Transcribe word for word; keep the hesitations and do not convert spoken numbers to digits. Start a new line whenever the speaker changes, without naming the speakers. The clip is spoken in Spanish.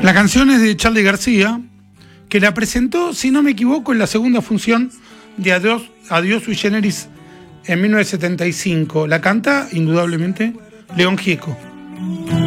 La canción es de Charly García, que la presentó, si no me equivoco, en la segunda función de Adiós, Adiós Sui Generis en mil novecientos setenta y cinco. La canta, indudablemente, León Gieco.